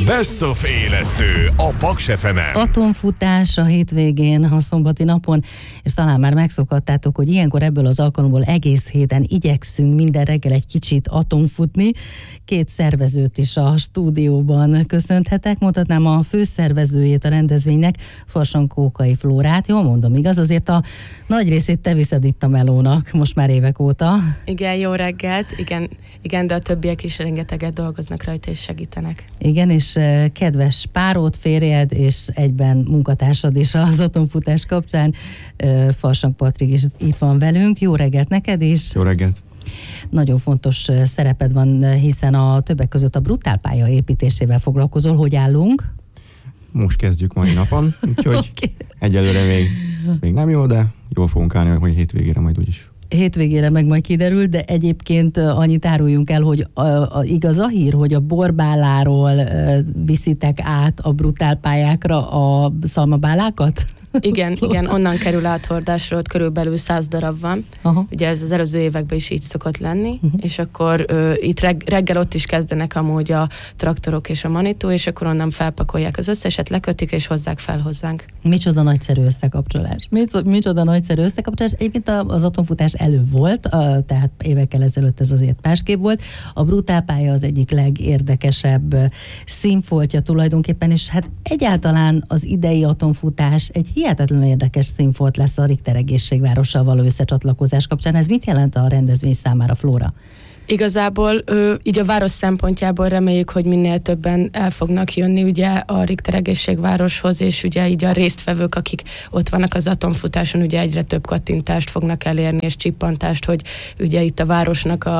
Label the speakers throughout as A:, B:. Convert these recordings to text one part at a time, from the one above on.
A: Best of élesztő a Paks FM-en.
B: Atomfutás a hétvégén, a szombati napon, és talán már megszokhattátok, hogy ilyenkor ebből az alkalomból egész héten igyekszünk minden reggel egy kicsit atomfutni. Két szervezőt is a stúdióban köszönhetek. Mondhatnám a főszervezőjét a rendezvénynek, Farsankókai Flórát. Jól mondom, igaz? Azért a nagy részét te viszed itt a melónak, most már évek óta.
C: Igen, jó reggelt. Igen, de a többiek is rengeteget dolgoznak rajta és segítenek.
B: Igen, és kedves párod, férjed és egyben munkatársad is az atomfutás kapcsán, Farsank Patrik is itt van velünk. Jó reggelt neked is!
D: Jó reggelt! Nagyon
B: fontos szereped van, hiszen a többek között a brutálpálya építésével foglalkozol. Hogy állunk?
D: Most kezdjük mai napon, úgyhogy okay. Egyelőre még nem jó, de jól fogunk állni, hogy hétvégére majd úgyis.
B: Hétvégére meg majd kiderül, de egyébként annyit áruljunk el, hogy igaz a hír, hogy a borbáláról viszitek át a brutálpályákra a szalmabálákat?
C: Igen, onnan kerül áthordásra, ott körülbelül 100 darab van. Aha. Ugye ez az előző években is így szokott lenni, és akkor itt reggel ott is kezdenek amúgy a traktorok és a manitó, és akkor onnan felpakolják az összeset, lekötik és hozzák fel hozzánk.
B: Micsoda nagyszerű összekapcsolás. Micsoda nagyszerű összekapcsolás. Egyébként az atomfutás előbb volt, tehát évekkel ezelőtt ez azért másképp volt. A brutálpálya az egyik legérdekesebb színfoltja tulajdonképpen, és hát egyáltalán az idei atomfutás egy hihetetlenül érdekes színfolt lesz a Richter egészségvárossal való összecsatlakozás kapcsán. Ez mit jelent a rendezvény számára, Flóra?
C: Igazából így a város szempontjából reméljük, hogy minél többen el fognak jönni ugye a Richter egészségvároshoz, és ugye így a résztvevők, akik ott vannak az atomfutáson, ugye egyre több kattintást fognak elérni, és csippantást, hogy ugye itt a városnak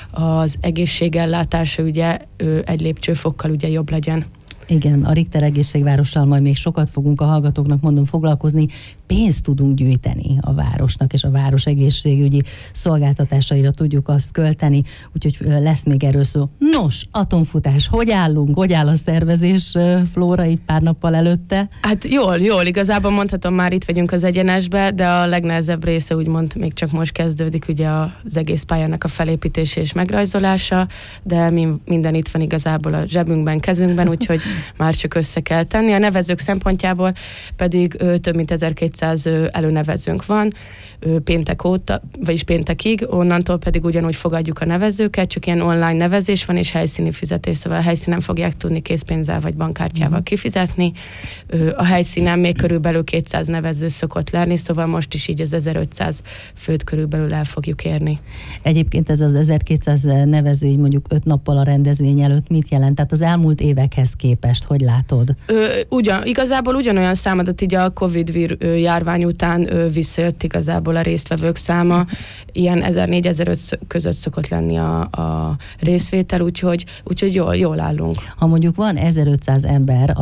C: az egészségellátása ugye egy lépcsőfokkal ugye jobb legyen.
B: Igen, a Richter egészségvárossal majd még sokat fogunk a hallgatóknak, mondom, foglalkozni. Pénzt tudunk gyűjteni a városnak, és a város egészségügyi szolgáltatásaira tudjuk azt költeni, úgyhogy lesz még erről szó. Nos, atomfutás, hogy állunk? Hogy áll a szervezés, Flóra, így pár nappal előtte?
C: Hát jól, igazából mondhatom, már itt vagyunk az egyenesbe, de a legnehezebb része úgymond még csak most kezdődik, ugye az egész pályának a felépítése és megrajzolása, de minden itt van igazából a zsebünkben, kezünkben, úgyhogy már csak össze kell tenni. A nevezők szempontjából pedig több mint 1200 előnevezőnk van péntek óta, vagyis péntekig, onnantól pedig ugyanúgy fogadjuk a nevezőket, csak ilyen online nevezés van, és helyszíni fizetés, szóval a helyszínen fogják tudni készpénzzel vagy bankkártyával kifizetni. A helyszínen még körülbelül 200 nevező szokott lenni, szóval most is így az 1500 főt körülbelül el fogjuk érni.
B: Egyébként ez az 1200 nevező, így mondjuk 5 nappal a rendezvény előtt mit jelent? Tehát az elmúlt évekhez képest, hogy látod?
C: Igazából ugyanolyan számadat így a Covid járvány után visszajött igazából a résztvevők száma. Ilyen 1000-4000 között szokott lenni a részvétel, úgyhogy jól állunk.
B: Ha mondjuk van 1500 ember,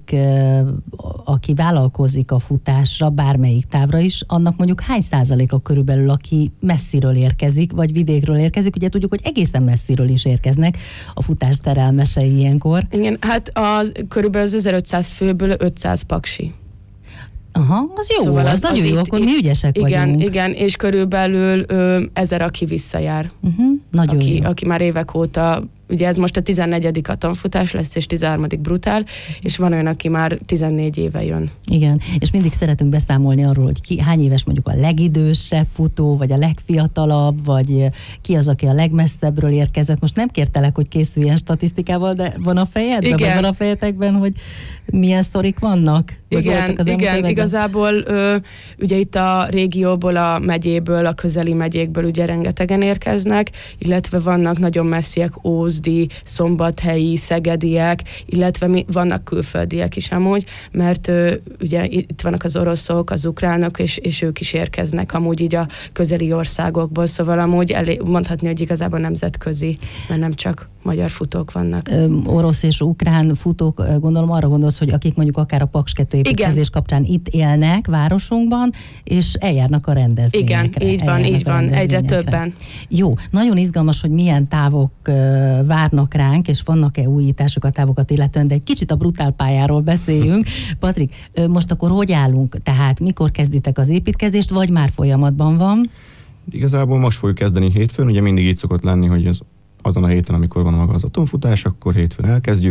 B: aki vállalkozik a futásra, bármelyik távra is, annak mondjuk hány százaléka körülbelül, aki messziről érkezik, vagy vidékről érkezik? Ugye tudjuk, hogy egészen messziről is érkeznek a futás szerelmesei ilyenkor.
C: Igen, hát körülbelül az 1500 főből 500 paksi.
B: Aha, az jó, szóval az nagyon jó, akkor mi ügyesek vagyunk.
C: Igen, és körülbelül 1000, aki visszajár.
B: Nagyon jó.
C: Aki már évek óta, ugye ez most a 14. atomfutás lesz, és 13. brutál, és van olyan, aki már 14 éve jön.
B: Igen, és mindig szeretünk beszámolni arról, hogy hány éves mondjuk a legidősebb futó, vagy a legfiatalabb, vagy ki az, aki a legmesszebbről érkezett. Most nem kértelek, hogy készüljen statisztikával, de van a fejedben, vagy van a fejetekben, hogy milyen sztorik vannak?
C: Igen, igazából ugye itt a régióból, a megyéből, a közeli megyékből ugye rengetegen érkeznek, illetve vannak nagyon messziek, ózdi, szombathelyi, szegediek, illetve vannak külföldiek is amúgy, mert ugye itt vannak az oroszok, az ukránok, és ők is érkeznek amúgy így a közeli országokból, szóval amúgy mondhatni, hogy igazából nemzetközi, mert nem csak magyar futók vannak.
B: Orosz és ukrán futók, gondolom arra gondolsz, hogy akik mondjuk akár a Paks 2 építkezés kapcsán itt élnek városunkban, és eljárnak a rendezvényekre.
C: Igen, így van, egyre többen.
B: Jó, nagyon izgalmas, hogy milyen távok várnak ránk, és vannak-e újítások a távokat illetően, de egy kicsit a brutálpályáról beszéljünk. Patrik, most akkor hogy állunk? Tehát mikor kezditek az építkezést, vagy már folyamatban van?
D: Igazából most fogjuk kezdeni hétfőn, ugye mindig így szokott lenni, hogy azon a héten, amikor van maga az atomfutás, akkor hétfőn elkezdjük,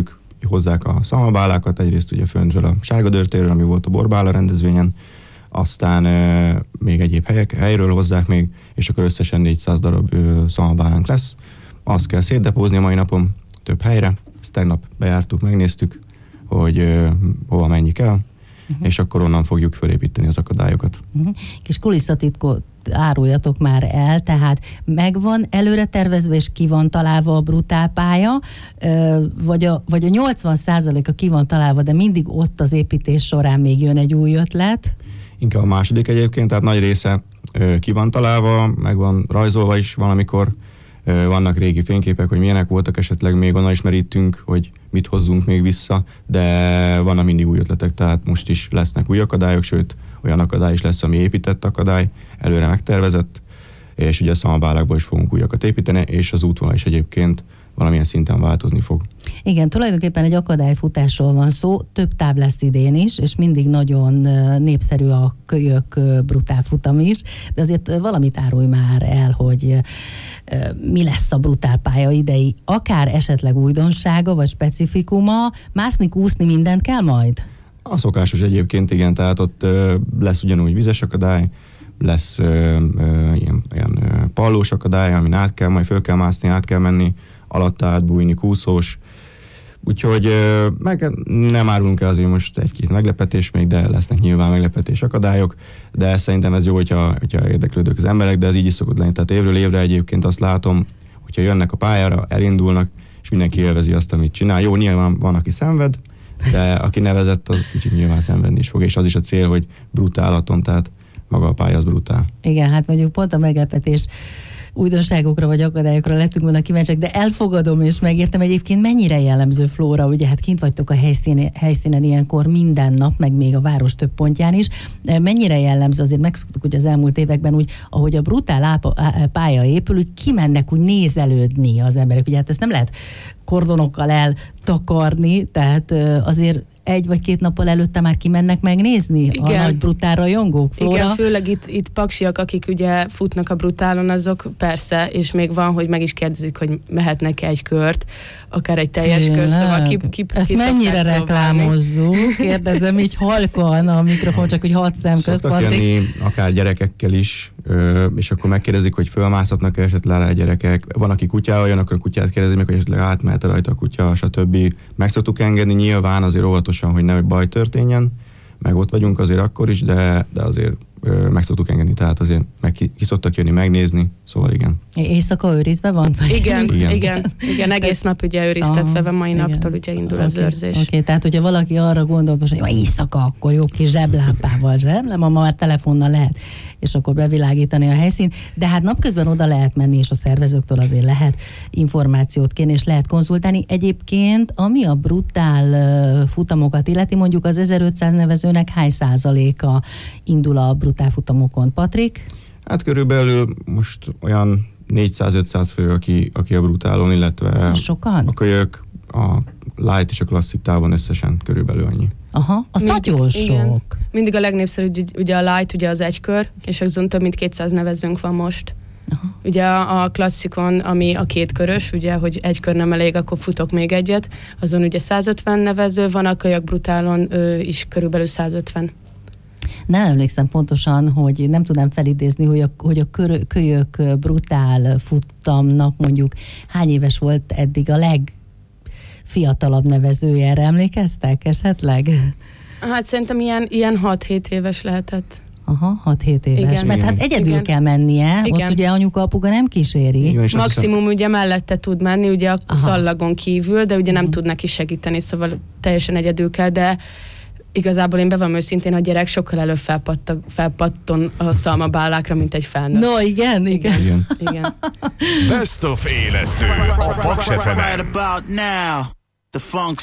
D: hozzák a szalmabálákat, egyrészt ugye föntről a Sárga Dörtéről, ami volt a borbála rendezvényen, aztán még egyéb helyről hozzák még, és akkor összesen 400 darab szalmabálánk lesz. Azt kell szétdepózni a mai napon több helyre, ezt tegnap bejártuk, megnéztük, hogy hova mennyi kell, és akkor onnan fogjuk felépíteni az akadályokat.
B: Kis kulisszatitkot áruljatok már el, tehát megvan előre tervezve, és ki van találva a brutál pálya, vagy a 80%-a ki van találva, de mindig ott az építés során még jön egy új ötlet?
D: Inkább a második egyébként, tehát nagy része ki van találva, meg van rajzolva is valamikor, vannak régi fényképek, hogy milyenek voltak, esetleg még onnan ismerítünk, hogy mit hozzunk még vissza, de vannak mindig új ötletek, tehát most is lesznek új akadályok, sőt, olyan akadály is lesz, ami épített akadály, előre megtervezett, és ugye szalmabálákból is fogunk újakat építeni, és az útvonal is egyébként valamilyen szinten változni fog.
B: Igen, tulajdonképpen egy akadályfutásról van szó, több táv lesz idén is, és mindig nagyon népszerű a kölyök brutál futam is, de azért valamit árulj már el, hogy mi lesz a brutál pálya idei, akár esetleg újdonsága, vagy specifikuma, mászni, úszni, mindent kell majd?
D: A szokásos egyébként, igen, tehát ott lesz ugyanúgy vizes akadály, lesz ilyen pallós akadály, amin át kell, majd föl kell mászni, át kell menni, alatta átbújni, kúszós. Úgyhogy nem árulunk el azért most egy-két meglepetés még, de lesznek nyilván meglepetés akadályok, de szerintem ez jó, hogyha érdeklődők az emberek, de ez így is szokott lenni. Tehát évről évre egyébként azt látom, hogyha jönnek a pályára, elindulnak, és mindenki élvezi azt, amit csinál. Jó, nyilván van, aki szenved, de aki nevezett, az kicsit nyilván szenvedni is fog, és az is a cél, hogy brutálaton, tehát maga a pálya az brutál.
B: Igen, hát mondjuk pont a meglepetés újdonságokra vagy akadályokra lettünk volna kíváncsiak, de elfogadom és megértem egyébként, mennyire jellemző, Flóra, ugye hát kint vagytok a helyszínen ilyenkor minden nap, meg még a város több pontján is. Mennyire jellemző, azért megszoktuk, hogy az elmúlt években úgy, ahogy a brutál pálya épül, úgy kimennek úgy nézelődni az emberek. Ugye hát ezt nem lehet kordonokkal eltakarni, tehát azért egy vagy két nappal előtte már kimennek megnézni? Igen. A nagy brutál rajongók, Flóra?
C: Igen, főleg itt paksiak, akik ugye futnak a brutálon, azok persze, és még van, hogy meg is kérdezik, hogy mehetnek egy kört, akár egy teljes kör, szóval
B: ezt mennyire reklámozzuk? Kérdezem így halkan a mikrofon, csak hogy 6 szem közt.
D: Szoktak jönni akár gyerekekkel is, és akkor megkérdezik, hogy fölmászhatnak esetleg rá a gyerekek. Van, aki kutyával jön, akkor a kutyát kérdezik meg, hogy esetleg átmehet rajta a kutya, stb. Meg szoktuk engedni, nyilván azért óvatosan, hogy nehogy baj történjen, meg ott vagyunk azért akkor is, de azért meg szoktuk engedni, tehát azért meg ki szoktak jönni megnézni, szóval igen.
B: Éjszaka őrizve van?
C: Igen, egész nap ugye őriztetve van, mai naptól ugye indul az őrzés.
B: Oké, tehát hogyha valaki arra gondol, hogy éjszaka, akkor jó kis zseblámpával, ma már telefonnal lehet, és akkor bevilágítani a helyszín, de hát napközben oda lehet menni, és a szervezőktől azért lehet információt kérni, és lehet konzultálni. Egyébként, ami a brutál futamokat illeti, mondjuk az 1500 nevezőnek hány százaléka indul a brutál futamokon? Patrik?
D: Hát körülbelül most olyan 400-500 fő, aki a brutálon, illetve
B: sokan?
D: A kölyök, a light és a klasszik távon összesen körülbelül annyi.
B: Aha, az nagyon sok. Igen.
C: Mindig a legnépszerűbb ugye a light, ugye az egy kör, és azon több mint 200 nevezőnk van most. Aha. Ugye a klasszikon, ami a 2 körös, ugye, hogy egy kör nem elég, akkor futok még egyet, azon ugye 150 nevező van, a kölyök brutálon is körülbelül 150.
B: Nem emlékszem pontosan, hogy nem tudom felidézni, hogy a kölyök brutál futamnak mondjuk hány éves volt eddig a legfiatalabb nevezője, erre emlékeztek esetleg?
C: Hát szerintem ilyen 6-7 éves lehetett.
B: Aha, 6-7 éves.
C: Igen.
B: Mert hát egyedül kell mennie, igen. Ott ugye anyuka, apuka nem kíséri.
D: Igen,
C: maximum ugye mellette tud menni, ugye a szallagon kívül, de ugye nem tud neki segíteni, szóval teljesen egyedül kell, de igazából én bevallom őszintén, a gyerek sokkal előbb felpatton a szalmabálákra, mint egy felnőtt.
B: No, igen.
A: Best of élesztő a Paks FM-en.